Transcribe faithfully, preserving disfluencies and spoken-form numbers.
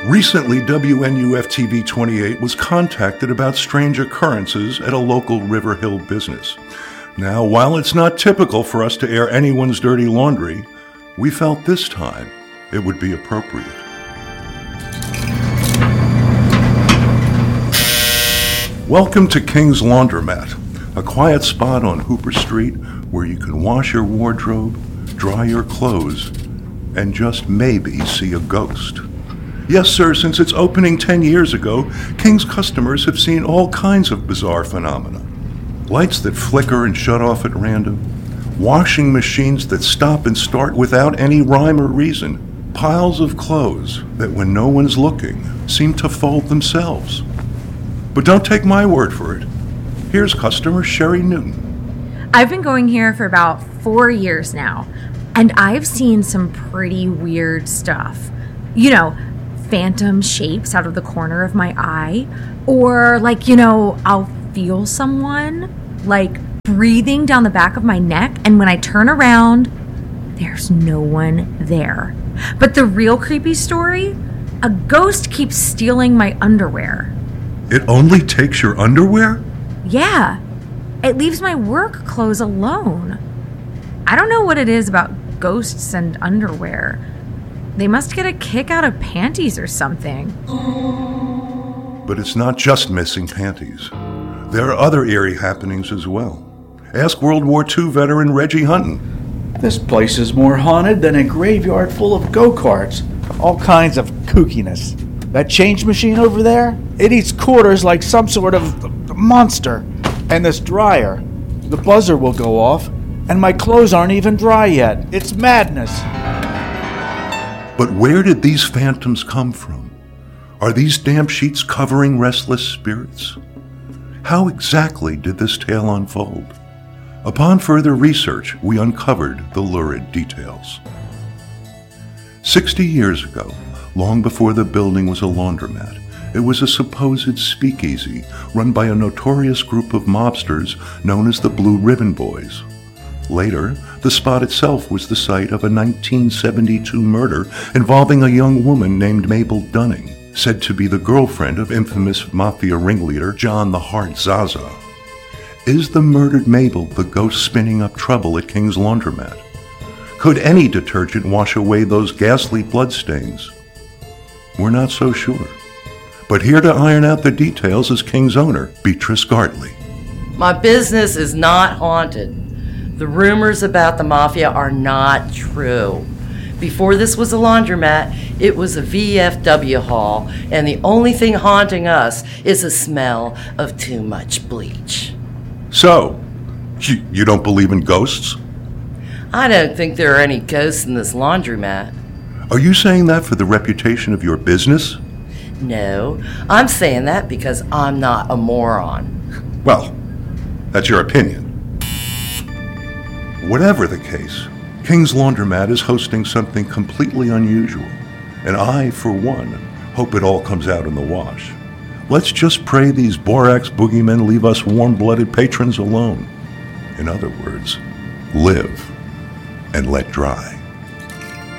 Recently, W N U F T V twenty-eight was contacted about strange occurrences at a local River Hill business. Now, while it's not typical for us to air anyone's dirty laundry, we felt this time it would be appropriate. Welcome to King's Laundromat, a quiet spot on Hooper Street where you can wash your wardrobe, dry your clothes, and just maybe see a ghost. Yes, sir, since its opening ten years ago, King's customers have seen all kinds of bizarre phenomena. Lights that flicker and shut off at random, washing machines that stop and start without any rhyme or reason, piles of clothes that when no one's looking seem to fold themselves. But don't take my word for it. Here's customer Sherry Newton. I've been going here for about four years now, and I've seen some pretty weird stuff. You know, phantom shapes out of the corner of my eye, or like, you know, I'll feel someone like breathing down the back of my neck, and when I turn around, there's no one there. But the real creepy story, a ghost keeps stealing my underwear. It only takes your underwear? Yeah, it leaves my work clothes alone. I don't know what it is about ghosts and underwear. They must get a kick out of panties or something. But it's not just missing panties. There are other eerie happenings as well. Ask World War Two veteran Reggie Hunton. This place is more haunted than a graveyard full of go-karts. All kinds of kookiness. That change machine over there, it eats quarters like some sort of monster. And this dryer, the buzzer will go off, and my clothes aren't even dry yet. It's madness. But where did these phantoms come from? Are these damp sheets covering restless spirits? How exactly did this tale unfold? Upon further research, we uncovered the lurid details. Sixty years ago, long before the building was a laundromat, it was a supposed speakeasy run by a notorious group of mobsters known as the Blue Ribbon Boys. Later, the spot itself was the site of a nineteen seventy-two murder involving a young woman named Mabel Dunning, said to be the girlfriend of infamous mafia ringleader John the Heart Zaza. Is the murdered Mabel the ghost spinning up trouble at King's Laundromat? Could any detergent wash away those ghastly bloodstains? We're not so sure. But here to iron out the details is King's owner, Beatrice Gartley. My business is not haunted. The rumors about the mafia are not true. Before this was a laundromat, it was a V F W hall, and the only thing haunting us is the smell of too much bleach. So, you, you don't believe in ghosts? I don't think there are any ghosts in this laundromat. Are you saying that for the reputation of your business? No, I'm saying that because I'm not a moron. Well, that's your opinion. Whatever the case, King's Laundromat is hosting something completely unusual, and I, for one, hope it all comes out in the wash. Let's just pray these borax boogeymen leave us warm-blooded patrons alone. In other words, live and let dry.